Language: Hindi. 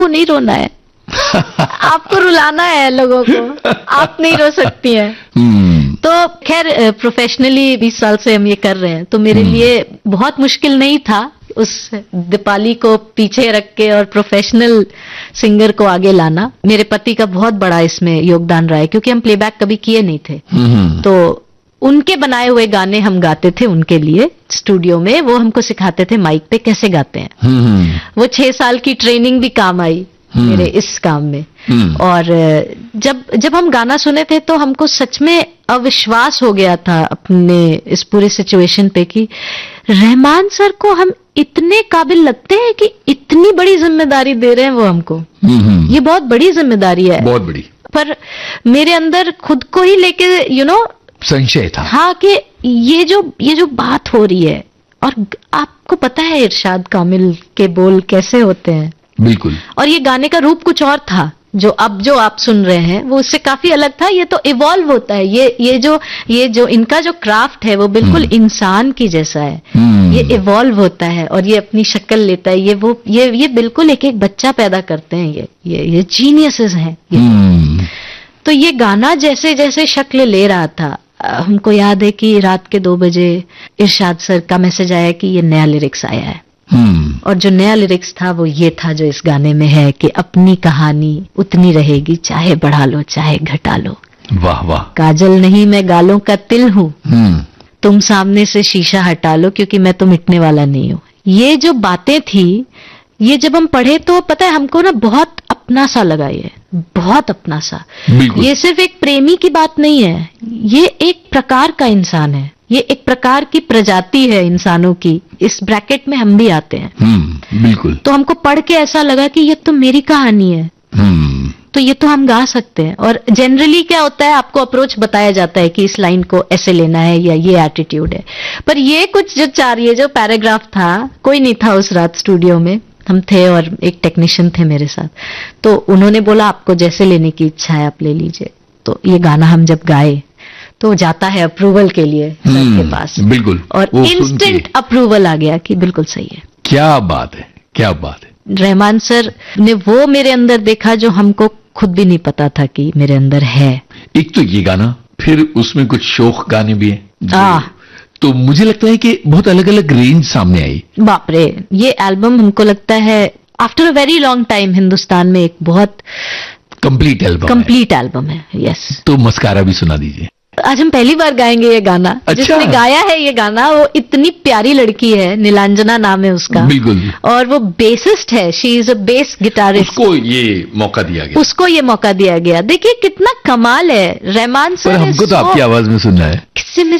आपको नहीं रोना है, आपको रुलाना है लोगों को, आप नहीं रो सकती हैं। तो खैर प्रोफेशनली 20 साल से हम ये कर रहे हैं, तो मेरे लिए बहुत मुश्किल नहीं था उस दीपाली को पीछे रख के और प्रोफेशनल सिंगर को आगे लाना। मेरे पति का बहुत बड़ा इसमें योगदान रहा है, क्योंकि हम प्लेबैक कभी किए नहीं थे। तो उनके बनाए हुए गाने हम गाते थे उनके लिए स्टूडियो में, वो हमको सिखाते थे माइक पे कैसे गाते हैं। वो 6 साल की ट्रेनिंग भी काम आई मेरे इस काम में। और जब हम गाना सुने थे तो हमको सच में अविश्वास हो गया था अपने इस पूरे सिचुएशन पे कि रहमान सर को हम इतने काबिल लगते हैं कि इतनी बड़ी जिम्मेदारी दे रहे हैं वो हमको। ये बहुत बड़ी जिम्मेदारी है, बहुत बड़ी। पर मेरे अंदर खुद को ही लेके संशय था, हाँ, कि ये जो बात हो रही है, और आपको पता है इरशाद कामिल के बोल कैसे होते हैं। बिल्कुल। और ये गाने का रूप कुछ और था, जो आप सुन रहे हैं वो उससे काफी अलग था। ये तो इवॉल्व होता है, ये जो इनका जो क्राफ्ट है वो बिल्कुल इंसान की जैसा है। ये इवॉल्व होता है और ये अपनी शक्ल लेता है। ये बिल्कुल एक बच्चा पैदा करते हैं। ये जीनियसेस हैं। तो ये गाना जैसे जैसे शक्ल ले रहा था, हमको याद है कि रात के 2 बजे इरशाद सर का मैसेज आया कि ये नया लिरिक्स आया है। और जो नया लिरिक्स था वो ये था जो इस गाने में है कि अपनी कहानी उतनी रहेगी, चाहे बढ़ा लो चाहे घटा लो। वाह वाह। काजल नहीं मैं गालों का तिल हूँ, तुम सामने से शीशा हटा लो, क्योंकि मैं तो मिटने वाला नहीं हूँ। ये जो बातें थी, ये जब हम पढ़े तो पता है हमको ना बहुत अपना सा लगा, ये बहुत अपना सा। ये सिर्फ एक प्रेमी की बात नहीं है, ये एक प्रकार का इंसान है, ये एक प्रकार की प्रजाति है इंसानों की। इस ब्रैकेट में हम भी आते हैं। बिल्कुल। तो हमको पढ़ के ऐसा लगा कि ये तो मेरी कहानी है, तो ये तो हम गा सकते हैं। और जनरली क्या होता है, आपको अप्रोच बताया जाता है कि इस लाइन को ऐसे लेना है या ये एटीट्यूड है। पर ये कुछ ये जो पैराग्राफ था, कोई नहीं था उस रात स्टूडियो में, हम थे और एक टेक्नीशियन थे मेरे साथ। तो उन्होंने बोला आपको जैसे लेने की इच्छा है आप ले लीजिए। तो ये गाना हम जब गाए तो जाता है अप्रूवल के लिए सर के पास। बिल्कुल। और इंस्टेंट अप्रूवल आ गया कि बिल्कुल सही है। क्या बात है, क्या बात है। रहमान सर ने वो मेरे अंदर देखा जो हमको खुद भी नहीं पता था कि मेरे अंदर है। एक तो ये गाना, फिर उसमें कुछ शोक गाने भी हैं, तो मुझे लगता है कि बहुत अलग अलग रेंज सामने आई। बाप रे, ये एल्बम हमको लगता है after a very long time Hindustan में एक बहुत कंप्लीट एल्बम है। यस। तो मस्कारा भी सुना दीजिए। आज हम पहली बार गाएंगे ये गाना। अच्छा। जिसने गाया है ये गाना वो इतनी प्यारी लड़की है, नीलांजना नाम है उसका। बिल्कुल। और वो बेसिस्ट है, she is a bass guitarist. उसको ये मौका दिया गया। देखिए कितना कमाल है रहमान सर। हमको तो आपकी आवाज में सुनना है। किससे मैं